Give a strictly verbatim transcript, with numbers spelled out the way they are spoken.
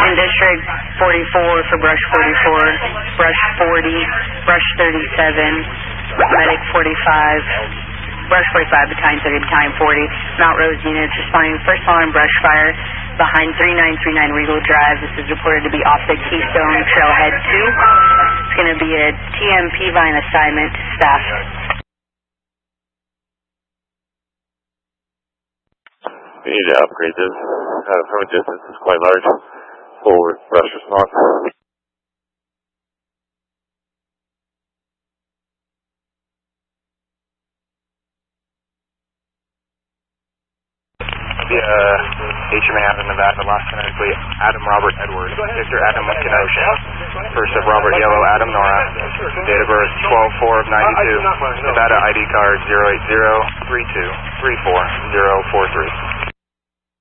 In District forty-four for brush forty-four, brush forty, brush thirty-seven, medic forty-five, brush forty-five, battalion thirty, battalion forty, Mount Rose units responding first alarm brush fire behind three nine three nine Regal Drive. This is reported to be off the Keystone Trailhead two. It's going to be a T M P Vine assignment to staff. We need to upgrade this. Uh, from a distance, it's quite large. Full brush response. The uh, H M A Adam Nevada, Los Angeles, Adam Robert Edward, Victor Adam Kenosha, first of Robert Yellow Adam Nora, date of birth twelve four of ninety-two, Nevada I D card zero eight zero three two three four zero four three.